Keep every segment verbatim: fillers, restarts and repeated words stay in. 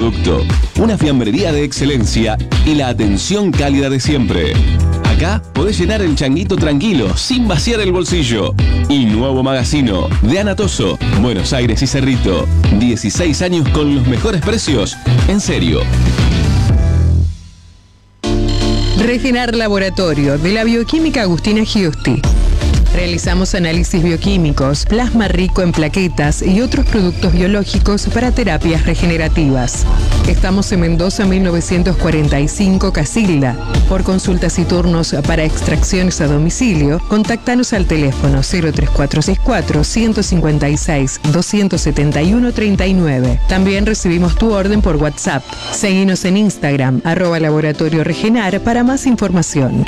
producto, una fiambrería de excelencia y la atención cálida de siempre. Acá podés llenar el changuito tranquilo, sin vaciar el bolsillo. Y nuevo magazino de Anatoso, Buenos Aires y Cerrito. dieciséis años con los mejores precios. En serio. Regenar Laboratorio de la Bioquímica Agustina Giusti. Realizamos análisis bioquímicos, plasma rico en plaquetas y otros productos biológicos para terapias regenerativas. Estamos en Mendoza mil novecientos cuarenta y cinco, Casilda. Por consultas y turnos para extracciones a domicilio, contáctanos al teléfono cero tres cuatro seis cuatro, uno cinco seis, dos siete uno, tres nueve. También recibimos tu orden por WhatsApp. Seguinos en Instagram, arroba Laboratorio Regenar para más información.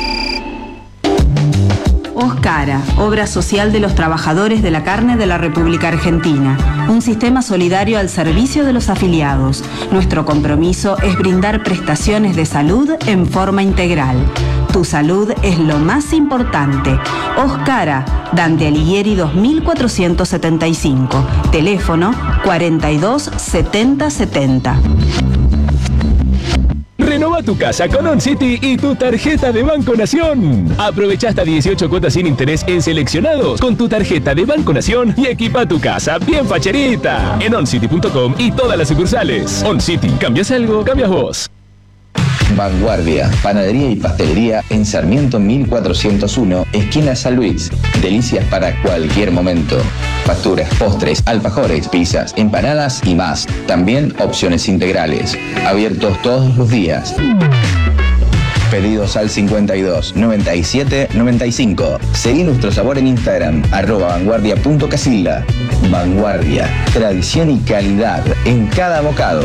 Oscara, obra social de los trabajadores de la carne de la República Argentina. Un sistema solidario al servicio de los afiliados. Nuestro compromiso es brindar prestaciones de salud en forma integral. Tu salud es lo más importante. Oscara, Dante Alighieri dos mil cuatrocientos setenta y cinco. Teléfono cuarenta y dos setenta setenta. Renova tu casa con OnCity y tu tarjeta de Banco Nación. Aprovecha hasta dieciocho cuotas sin interés en seleccionados con tu tarjeta de Banco Nación y equipa tu casa bien facherita. En oncity punto com y todas las sucursales. OnCity, ¿cambias algo? Cambias vos. Vanguardia, panadería y pastelería en Sarmiento mil cuatrocientos uno, esquina San Luis. Delicias para cualquier momento. Facturas, postres, alfajores, pizzas, empanadas y más. También opciones integrales. Abiertos todos los días. Pedidos al cincuenta y dos, noventa y siete, noventa y cinco. Seguí nuestro sabor en Instagram, arroba vanguardia punto casilda. Vanguardia, tradición y calidad en cada bocado.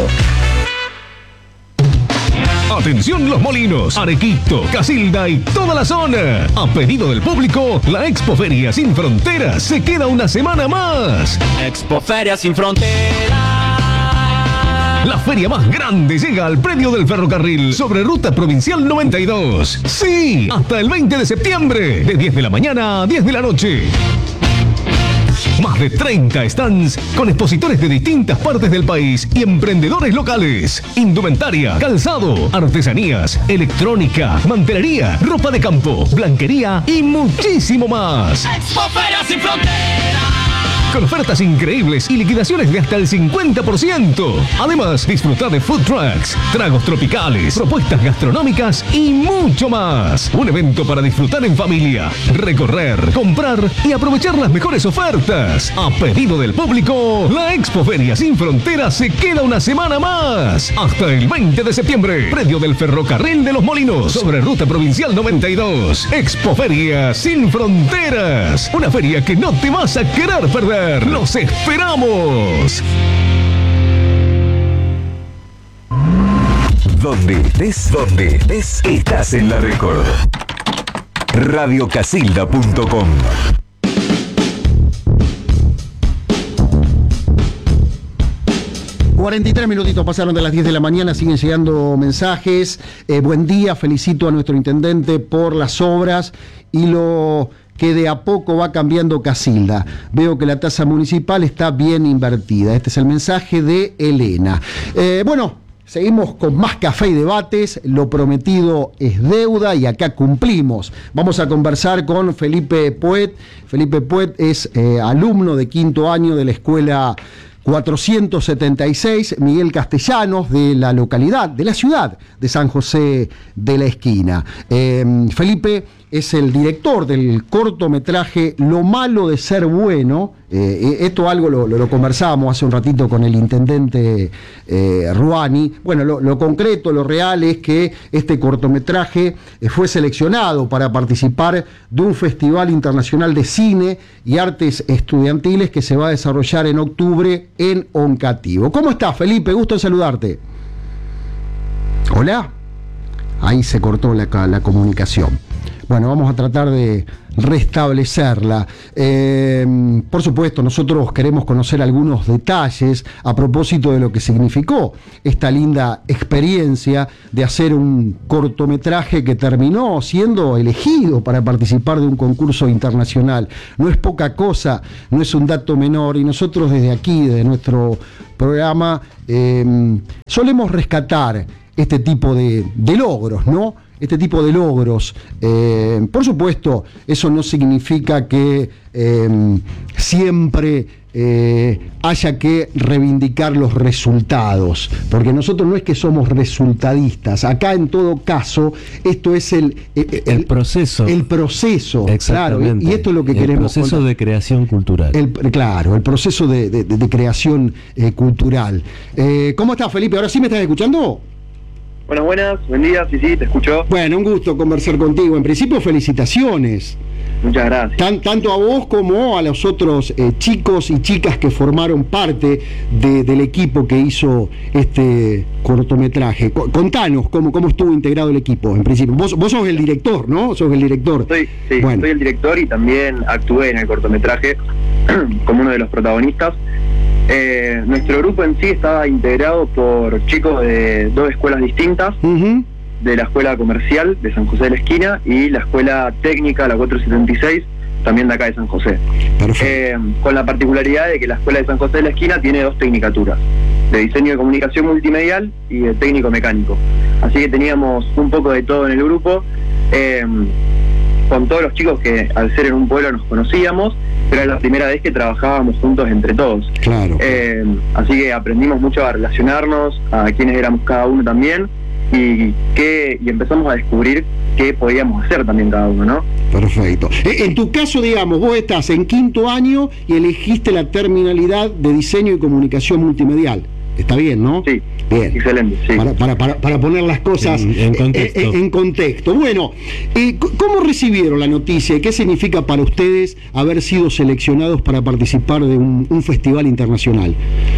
Atención Los Molinos, Arequito, Casilda y toda la zona. A pedido del público, la Expoferia Sin Fronteras se queda una semana más. Expoferia Sin Fronteras. La feria más grande llega al predio del ferrocarril sobre Ruta Provincial noventa y dos. Sí, hasta el veinte de septiembre, de diez de la mañana a diez de la noche. Más de treinta stands con expositores de distintas partes del país y emprendedores locales. Indumentaria, calzado, artesanías, electrónica, mantelería, ropa de campo, blanquería y muchísimo más. Expoferia Sin Fronteras. Con ofertas increíbles y liquidaciones de hasta el cincuenta por ciento. Además, disfruta de food trucks, tragos tropicales, propuestas gastronómicas y mucho más. Un evento para disfrutar en familia, recorrer, comprar y aprovechar las mejores ofertas. A pedido del público, la Expoferia Sin Fronteras se queda una semana más. Hasta el veinte de septiembre, predio del Ferrocarril de Los Molinos, sobre Ruta Provincial noventa y dos. Expoferia Sin Fronteras. Una feria que no te vas a querer perder. ¡Los esperamos! Donde estés, donde estés, estás en la Record. radio casilda punto com. cuarenta y tres minutitos pasaron de las diez de la mañana, siguen llegando mensajes. Eh, buen día, felicito a nuestro intendente por las obras y lo que de a poco va cambiando Casilda. Veo que la tasa municipal está bien invertida. Este es el mensaje de Elena. Eh, bueno, seguimos con más café y debates. Lo prometido es deuda y acá cumplimos. Vamos a conversar con Felipe Puet. Felipe Puet es eh, alumno de quinto año de la escuela cuatrocientos setenta y seis, Miguel Castellanos, de la localidad, de la ciudad de San José de la Esquina. Eh, Felipe es el director del cortometraje Lo Malo de Ser Bueno. Eh, esto algo lo, lo, lo conversábamos hace un ratito con el intendente eh, Ruani. Bueno, lo, lo concreto, lo real es que este cortometraje eh, fue seleccionado para participar de un festival internacional de cine y artes estudiantiles que se va a desarrollar en octubre en Oncativo. ¿Cómo estás, Felipe? Gusto en saludarte. Hola. Ahí se cortó la, la comunicación. Bueno, vamos a tratar de, restablecerla. Eh, por supuesto, nosotros queremos conocer algunos detalles a propósito de lo que significó esta linda experiencia de hacer un cortometraje que terminó siendo elegido para participar de un concurso internacional. No es poca cosa, no es un dato menor, y nosotros desde aquí, desde nuestro programa, eh, solemos rescatar este tipo de, de logros, ¿no? Este tipo de logros. Eh, por supuesto, eso no significa que eh, siempre eh, haya que reivindicar los resultados, porque nosotros no es que somos resultadistas. Acá, en todo caso, esto es el, el, el, el proceso. El proceso, exactamente. Claro, y esto es lo que el queremos. El proceso contar. de creación cultural. El, claro, el proceso de, de, de creación eh, cultural. Eh, ¿Cómo estás, Felipe? ¿Ahora sí me estás escuchando? Buenas, buenas, buen día, sí, sí, te escucho. Bueno, un gusto conversar contigo. En principio, felicitaciones. Muchas gracias. Tan, tanto a vos como a los otros eh, chicos y chicas que formaron parte de, del equipo que hizo este cortometraje. C- contanos cómo, cómo estuvo integrado el equipo, en principio. Vos, vos sos el director, ¿no? Sos el director. Soy, sí, bueno. soy el director y también actué en el cortometraje como uno de los protagonistas. Eh, nuestro grupo en sí estaba integrado por chicos de dos escuelas distintas, uh-huh. de la escuela comercial de San José de la Esquina y la escuela técnica, la cuatrocientos setenta y seis, también de acá de San José. Eh, con la particularidad de que la escuela de San José de la Esquina tiene dos tecnicaturas, de diseño de comunicación multimedial y de técnico mecánico. Así que teníamos un poco de todo en el grupo, eh, con todos los chicos que al ser en un pueblo nos conocíamos, pero era la primera vez que trabajábamos juntos entre todos. Claro. Eh, así que aprendimos mucho a relacionarnos, a quiénes éramos cada uno también, y, qué, y empezamos a descubrir qué podíamos hacer también cada uno, ¿no? Perfecto. En tu caso, digamos, vos estás en quinto año y elegiste la terminalidad de diseño y comunicación multimedial. Está bien, ¿no? Sí. Bien. Excelente, sí. Para, para, para, para poner las cosas en, en, contexto. En, en contexto. Bueno, eh, ¿cómo recibieron la noticia y qué significa para ustedes haber sido seleccionados para participar de un, un festival internacional?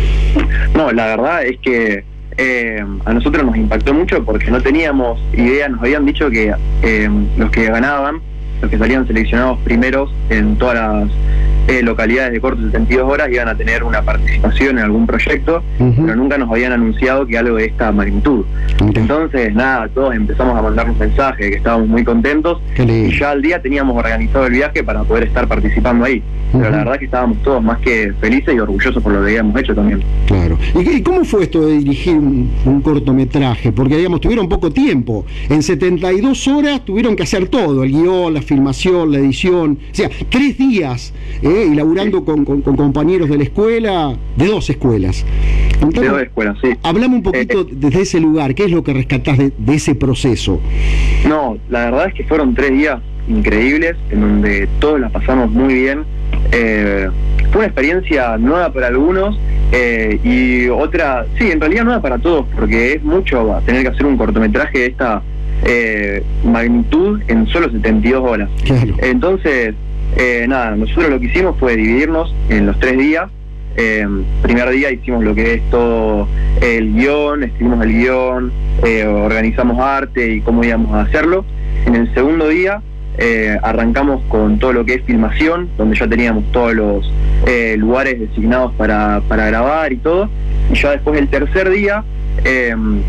No, la verdad es que eh, a nosotros nos impactó mucho porque no teníamos idea, nos habían dicho que eh, los que ganaban, los que salían seleccionados primeros en todas las eh, localidades de corto setenta y dos horas iban a tener una participación en algún proyecto, uh-huh. pero nunca nos habían anunciado que algo de esta magnitud. Uh-huh. Entonces, nada, todos empezamos a mandarnos mensajes, que estábamos muy contentos, y ya al día teníamos organizado el viaje para poder estar participando ahí. Uh-huh. Pero la verdad es que estábamos todos más que felices y orgullosos por lo que habíamos hecho también. Claro. ¿Y cómo fue esto de dirigir un, un cortometraje? Porque, digamos, tuvieron poco tiempo. En setenta y dos horas tuvieron que hacer todo, el guión, la filmación, la edición. O sea, tres días, ¿eh? Y laburando sí. con, con, con compañeros de la escuela, de dos escuelas. Entonces, de dos escuelas, sí. Hablame un poquito eh, desde ese lugar, ¿qué es lo que rescatás de, de ese proceso? No, la verdad es que fueron tres días increíbles, en donde todos la pasamos muy bien. Eh, fue una experiencia nueva para algunos eh, y otra, sí, en realidad nueva para todos, porque es mucho tener que hacer un cortometraje de esta eh, magnitud en solo setenta y dos horas. Claro. Entonces, eh, nada, nosotros lo que hicimos fue dividirnos en los tres días. Eh, primer día hicimos lo que es todo el guión, escribimos el guión, eh, organizamos arte y cómo íbamos a hacerlo. En el segundo día eh, arrancamos con todo lo que es filmación, donde ya teníamos todos los eh, lugares designados para, para grabar y todo. Y ya después el tercer día eh,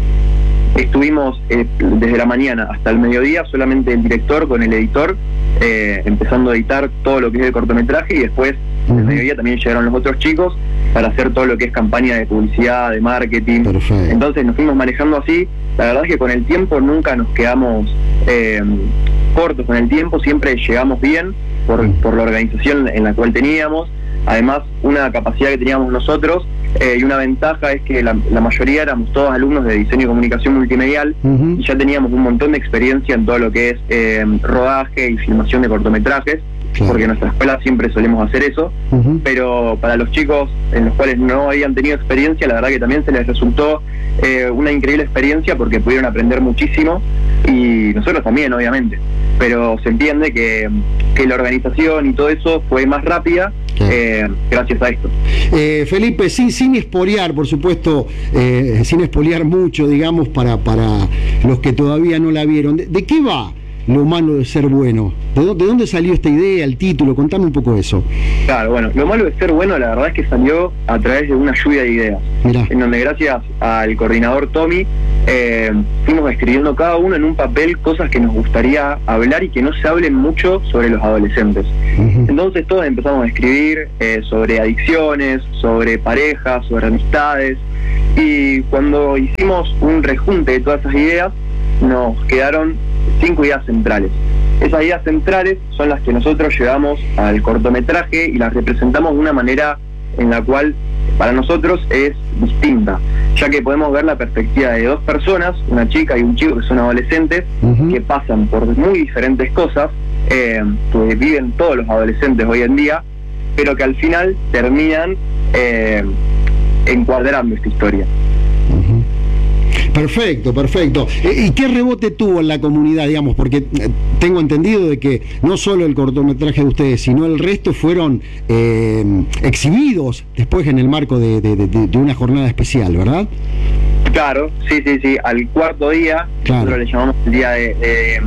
estuvimos eh, desde la mañana hasta el mediodía, solamente el director con el editor, eh, empezando a editar todo lo que es el cortometraje, y después en el mediodía también llegaron los otros chicos para hacer todo lo que es campaña de publicidad, de marketing. Perfecto. Entonces nos fuimos manejando así. La verdad es que con el tiempo nunca nos quedamos eh, cortos con el tiempo, siempre llegamos bien por, por la organización en la cual teníamos. Además, una capacidad que teníamos nosotros eh, y una ventaja es que la, la mayoría éramos todos alumnos de diseño y comunicación multimedial, uh-huh. y ya teníamos un montón de experiencia en todo lo que es eh, rodaje y filmación de cortometrajes, claro. porque en nuestra escuela siempre solemos hacer eso, uh-huh. pero para los chicos en los cuales no habían tenido experiencia, la verdad que también se les resultó eh, una increíble experiencia porque pudieron aprender muchísimo, y nosotros también, obviamente, pero se entiende que, que la organización y todo eso fue más rápida. Eh, gracias a esto. Eh, Felipe, sin, sin espolear, por supuesto, eh, sin espolear mucho, digamos, para, para los que todavía no la vieron, ¿de, de qué va Lo malo de ser bueno? ¿De dónde, de dónde salió esta idea, el título? Contame un poco eso. Claro, bueno, lo malo de ser bueno, la verdad es que salió a través de una lluvia de ideas. Mirá. En donde gracias al coordinador Tommy, eh, fuimos escribiendo cada uno en un papel cosas que nos gustaría hablar y que no se hablen mucho sobre los adolescentes. Uh-huh. Entonces todos empezamos a escribir eh, sobre adicciones, sobre parejas, sobre amistades, y cuando hicimos un rejunte de todas esas ideas, nos quedaron cinco ideas centrales. Esas ideas centrales son las que nosotros llevamos al cortometraje y las representamos de una manera en la cual para nosotros es distinta, ya que podemos ver la perspectiva de dos personas, una chica y un chico que son adolescentes, uh-huh. que pasan por muy diferentes cosas, eh, que viven todos los adolescentes hoy en día, pero que al final terminan eh, encuadrando esta historia. Uh-huh. Perfecto, perfecto. ¿Y qué rebote tuvo en la comunidad, digamos? Porque tengo entendido de que no solo el cortometraje de ustedes, sino el resto fueron eh, exhibidos después en el marco de, de, de, de una jornada especial, ¿verdad? Claro, sí, sí, sí. Al cuarto día, claro. Nosotros le llamamos el día de, de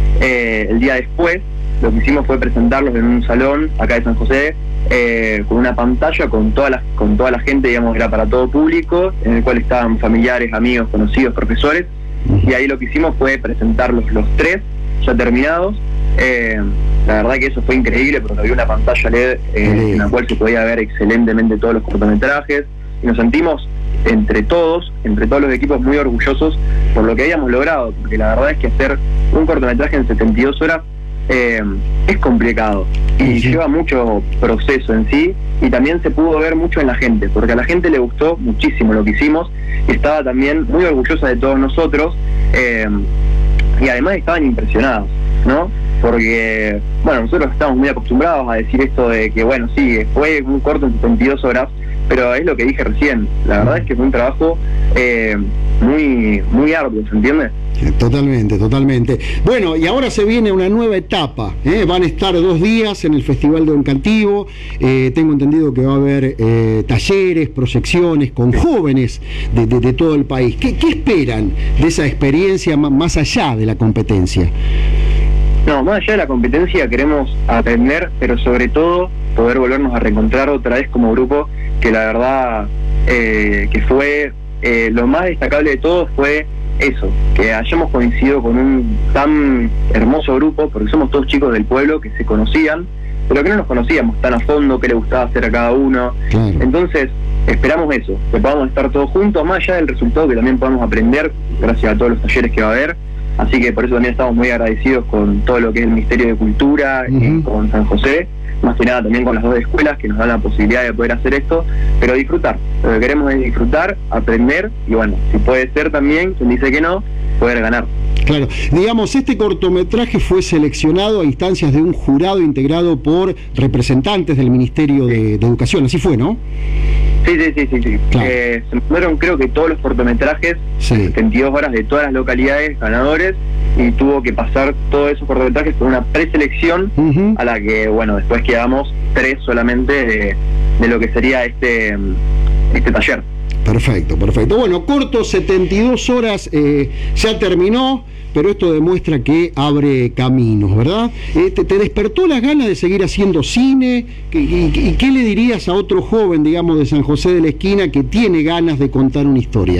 eh, el día después, lo que hicimos fue presentarlos en un salón acá de San José, Eh, con una pantalla con toda la con toda la gente, digamos, era para todo público, en el cual estaban familiares, amigos, conocidos, profesores, y ahí lo que hicimos fue presentarlos los tres ya terminados. Eh, la verdad que eso fue increíble porque había una pantalla L E D eh, en la cual se podía ver excelentemente todos los cortometrajes, y nos sentimos entre todos, entre todos los equipos, muy orgullosos por lo que habíamos logrado, porque la verdad es que hacer un cortometraje en setenta y dos horas Eh, es complicado y sí, sí. lleva mucho proceso en sí, y también se pudo ver mucho en la gente, porque a la gente le gustó muchísimo lo que hicimos y estaba también muy orgullosa de todos nosotros, eh, y además estaban impresionados, ¿no? Porque, bueno, nosotros estamos muy acostumbrados a decir esto de que, bueno, sí, fue un corto en setenta y dos horas, pero es lo que dije recién, la verdad es que fue un trabajo eh, muy, muy arduo, ¿se entiende? Totalmente, totalmente. Bueno, y ahora se viene una nueva etapa, ¿eh? Van a estar dos días en el Festival de Oncativo, eh, tengo entendido que va a haber eh, talleres, proyecciones con jóvenes de, de, de todo el país. ¿Qué, qué esperan de esa experiencia más allá de la competencia? No, más allá de la competencia queremos aprender, pero sobre todo poder volvernos a reencontrar otra vez como grupo, que la verdad eh, que fue eh, lo más destacable de todo fue eso, que hayamos coincidido con un tan hermoso grupo, porque somos todos chicos del pueblo que se conocían, pero que no nos conocíamos tan a fondo, qué le gustaba hacer a cada uno. Claro. Entonces esperamos eso, que podamos estar todos juntos, más allá del resultado, que también podamos aprender gracias a todos los talleres que va a haber. Así que por eso también estamos muy agradecidos con todo lo que es el Ministerio de Cultura, uh-huh. y con San José, más que nada también con las dos escuelas que nos dan la posibilidad de poder hacer esto, pero disfrutar. Lo que queremos es disfrutar, aprender, y bueno, si puede ser también, quien dice que no, poder ganar. Claro, digamos, este cortometraje fue seleccionado a instancias de un jurado integrado por representantes del Ministerio de, de Educación, así fue, ¿no? Sí, sí, sí, sí, sí. Claro. Eh, se fueron creo que todos los cortometrajes, sí. setenta y dos horas de todas las localidades ganadores, y tuvo que pasar todos esos cortometrajes por una preselección, uh-huh. a la que, bueno, después quedamos tres solamente de, de lo que sería este, este taller. Perfecto, perfecto. Bueno, corto, setenta y dos horas, eh, ya terminó, pero esto demuestra que abre caminos, ¿verdad? Eh, te, ¿Te despertó las ganas de seguir haciendo cine? ¿Y, y, y qué le dirías a otro joven, digamos, de San José de la Esquina que tiene ganas de contar una historia?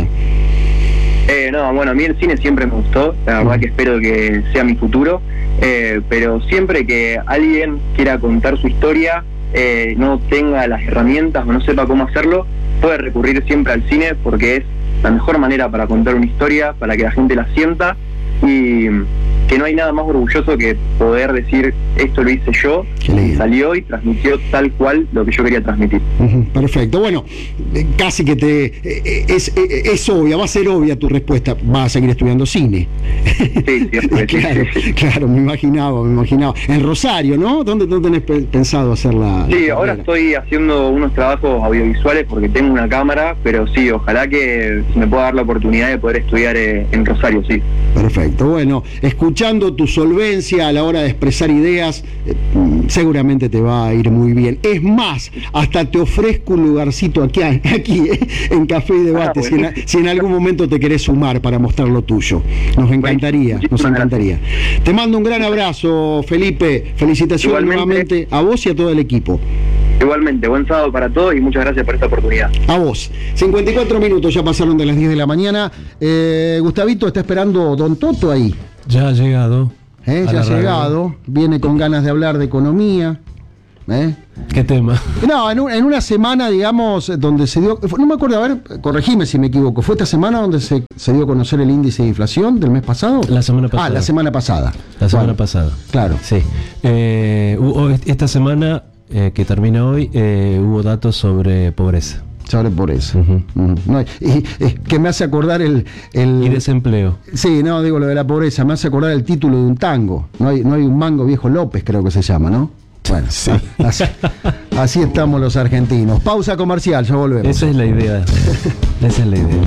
Eh, no, bueno, a mí el cine siempre me gustó, la verdad que espero que sea mi futuro, eh, pero siempre que alguien quiera contar su historia, eh, no tenga las herramientas o no sepa cómo hacerlo, puede recurrir siempre al cine, porque es la mejor manera para contar una historia, para que la gente la sienta, y que no hay nada más orgulloso que poder decir esto lo hice yo, y salió y transmitió tal cual lo que yo quería transmitir. Uh-huh, perfecto, bueno, casi que te eh, es, eh, es obvia, va a ser obvia tu respuesta, vas a seguir estudiando cine. Sí, siempre, claro, sí, sí. Claro, me imaginaba, me imaginaba. En Rosario, ¿no? ¿Dónde, dónde tenés pensado hacer la, Sí, la ahora estoy haciendo unos trabajos audiovisuales porque tengo una cámara, pero sí, ojalá que me pueda dar la oportunidad de poder estudiar eh, en Rosario, sí. Perfecto, bueno, escucha escuchando tu solvencia a la hora de expresar ideas, eh, seguramente te va a ir muy bien. Es más, hasta te ofrezco un lugarcito aquí, aquí eh, en Café y Debate, ah, si, en, si en algún momento te querés sumar para mostrar lo tuyo. Nos encantaría, nos encantaría. Te mando un gran abrazo, Felipe. Felicitaciones nuevamente a vos y a todo el equipo. Igualmente, buen sábado para todos y muchas gracias por esta oportunidad. A vos. cincuenta y cuatro minutos ya pasaron de las diez de la mañana. Eh, Gustavito, está esperando Don Toto ahí. Ya ha llegado. ¿Eh? Ya ha llegado. Viene con ganas de hablar de economía. ¿Eh? ¿Qué tema? No, en, un, en una semana, digamos, donde se dio... No me acuerdo, a ver, corregime si me equivoco. ¿Fue esta semana donde se, se dio a conocer el índice de inflación del mes pasado? La semana pasada. Ah, la semana pasada. La semana bueno, pasada. Claro. Sí. Eh, esta semana... Eh, que termina hoy, eh, hubo datos sobre pobreza. Sobre pobreza. Uh-huh. Uh-huh. No, y, y, que me hace acordar el, el... Y desempleo. Sí, no, digo lo de la pobreza, me hace acordar el título de un tango. No hay, no hay un mango viejo López, creo que se llama, ¿no? Bueno, sí. así, así estamos los argentinos. Pausa comercial, ya volvemos. Esa es la idea. Esa es la idea.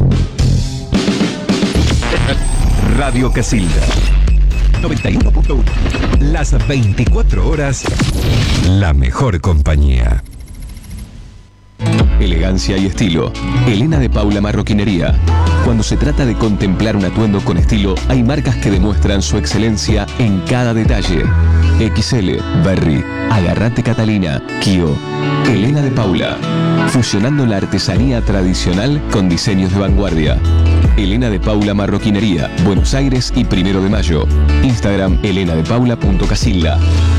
Radio Casilda noventa y uno punto uno. Las veinticuatro horas, la mejor compañía. Elegancia y estilo. Elena de Paula Marroquinería. Cuando se trata de contemplar un atuendo con estilo, hay marcas que demuestran su excelencia en cada detalle. X L, Berry, Agarrate Catalina, Kio. Elena de Paula. Fusionando la artesanía tradicional con diseños de vanguardia. Elena de Paula Marroquinería, Buenos Aires y Primero de Mayo. Instagram elena de paula punto casilda.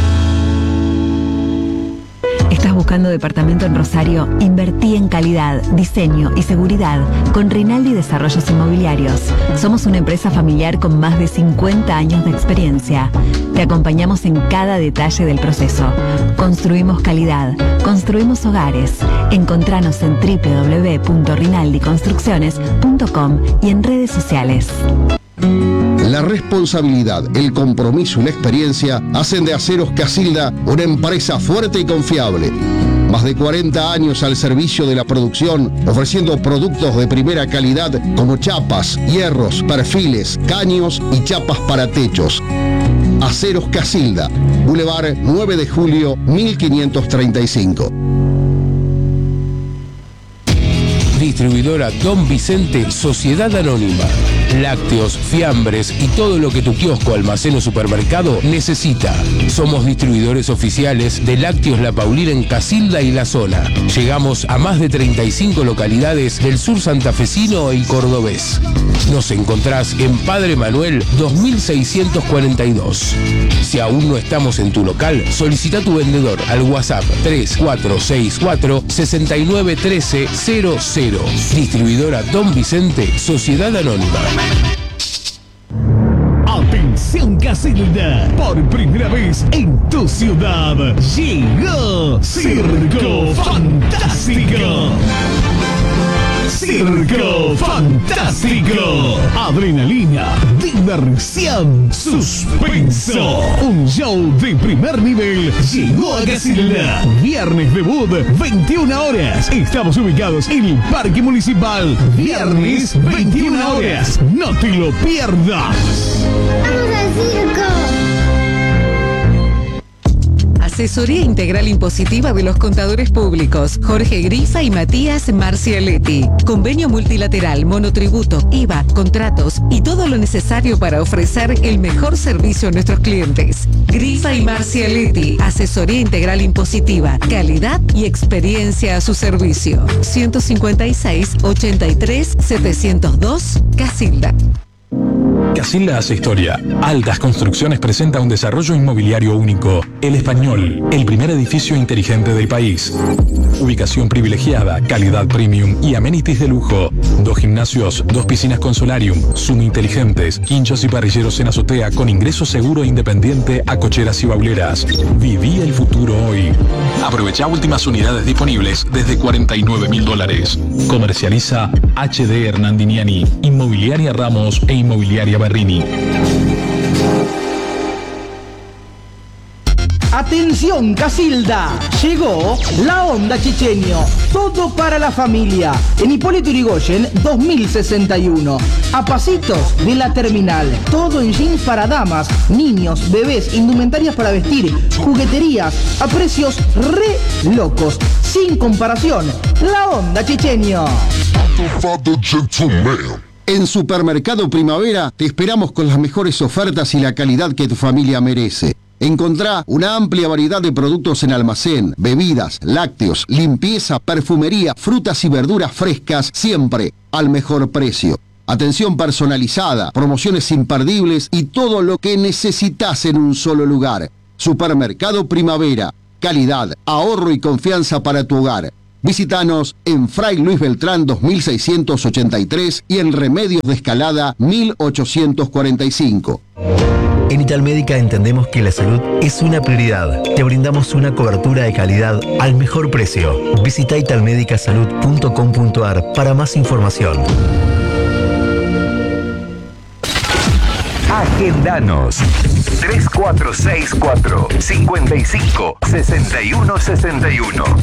¿Estás buscando departamento en Rosario? Invertí en calidad, diseño y seguridad con Rinaldi Desarrollos Inmobiliarios. Somos una empresa familiar con más de cincuenta años de experiencia. Te acompañamos en cada detalle del proceso. Construimos calidad, construimos hogares. Encontranos en doble u doble u doble u punto rinaldi construcciones punto com y en redes sociales. La responsabilidad, el compromiso y la experiencia hacen de Aceros Casilda una empresa fuerte y confiable. Más de cuarenta años al servicio de la producción, ofreciendo productos de primera calidad como chapas, hierros, perfiles, caños y chapas para techos. Aceros Casilda, Boulevard nueve de julio, mil quinientos treinta y cinco. Distribuidora Don Vicente, Sociedad Anónima. Lácteos, fiambres y todo lo que tu kiosco, almacén o supermercado necesita. Somos distribuidores oficiales de Lácteos La Paulina en Casilda y la zona. Llegamos a más de treinta y cinco localidades del sur santafesino y cordobés. Nos encontrás en Padre Manuel dos mil seiscientos cuarenta y dos. Si aún no estamos en tu local, solicita a tu vendedor al WhatsApp tres cuatro seis cuatro, seis nueve uno tres cero cero. Distribuidora Don Vicente, Sociedad Anónima. Atención Casilda, por primera vez en tu ciudad llegó Circo Fantástico. Circo Fantástico. Adrenalina, diversión, suspenso. Un show de primer nivel llegó a Casilda. Viernes debut, veintiuna horas. Estamos ubicados en el Parque Municipal. Viernes, veintiuna horas. No te lo pierdas. ¡Vamos al circo! Asesoría Integral Impositiva de los Contadores Públicos, Jorge Grifa y Matías Marcialetti. Convenio multilateral, monotributo, I V A, contratos y todo lo necesario para ofrecer el mejor servicio a nuestros clientes. Grifa y Marcialetti, Asesoría Integral Impositiva, calidad y experiencia a su servicio. ciento cincuenta y seis, ochenta y tres, setecientos dos, Casilda. Casilda hace historia. Altas Construcciones presenta un desarrollo inmobiliario único. El Español, el primer edificio inteligente del país. Ubicación privilegiada, calidad premium y amenities de lujo. Dos gimnasios, dos piscinas con solarium, Zoom inteligentes, quinchos y parrilleros en azotea con ingreso seguro e independiente a cocheras y bauleras. Viví el futuro hoy. Aprovecha últimas unidades disponibles desde cuarenta y nueve mil dólares. Comercializa H D Hernandiniani, Inmobiliaria Ramos e Inmobiliaria Berrini. Atención Casilda, llegó la Onda Chichenio, todo para la familia, en Hipólito Yrigoyen dos mil sesenta y uno, a pasitos de la terminal, todo en jeans para damas, niños, bebés, indumentarias para vestir, jugueterías, a precios re locos, sin comparación, la Onda Chichenio. En Supermercado Primavera te esperamos con las mejores ofertas y la calidad que tu familia merece. Encontrá una amplia variedad de productos en almacén, bebidas, lácteos, limpieza, perfumería, frutas y verduras frescas, siempre al mejor precio. Atención personalizada, promociones imperdibles y todo lo que necesitas en un solo lugar. Supermercado Primavera, calidad, ahorro y confianza para tu hogar. Visítanos en Fray Luis Beltrán dos mil seiscientos ochenta y tres y en Remedios de Escalada mil ochocientos cuarenta y cinco. En Italmédica entendemos que la salud es una prioridad. Te brindamos una cobertura de calidad al mejor precio. Visita italmedicasalud punto com punto ar para más información. Agendanos tres cuatro seis cuatro, cinco cinco, seis uno seis uno.